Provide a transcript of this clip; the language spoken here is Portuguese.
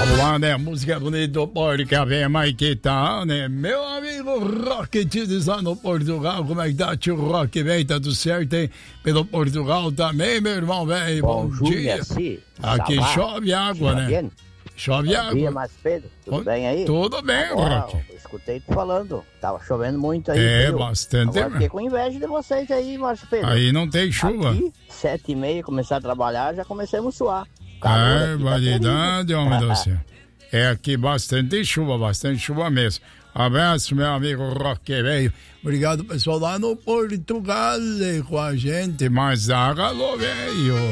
Vamos lá, né? Música bonita do Porto, vem mais que tá, né? Meu amigo Rock diz lá no Portugal, como é que tá, tio Rock, velho? Tá tudo certo, hein? Pelo Portugal também, meu irmão, velho. Bom dia. Merci. Aqui chove água, né? Bien. Chove água. Bom dia, Márcio Pedro. Tudo bem aí? Tudo bem, Agora, Rock. eu escutei tu falando. Tava chovendo muito aí. É, viu? bastante. Agora fiquei com inveja de vocês aí, Márcio Pedro. Aí não tem chuva. Aqui, 7h30, começar a trabalhar, já comecemos a suar. É, validade, homem do céu. É aqui bastante chuva mesmo. Abraço, meu amigo Roque, velho. Obrigado, pessoal, lá no Portugal com a gente. Mas alô, velho.